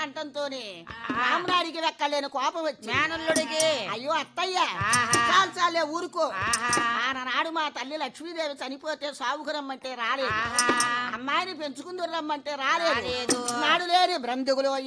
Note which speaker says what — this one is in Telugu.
Speaker 1: అంటంతోనే రామనాడికి వెక్కలేని కోపం వచ్చి
Speaker 2: మేనల్లుడికి
Speaker 1: అయ్యో అత్తయ్య చాలు చాలే ఊరుకో ఆనాడు మా తల్లి లక్ష్మీదేవి చనిపోతే సాగుకు రమ్మంటే రాలేదు అమ్మాయిని పెంచుకుందరు రమ్మంటే రాలేదు నాడు లేని బ్రందుగులో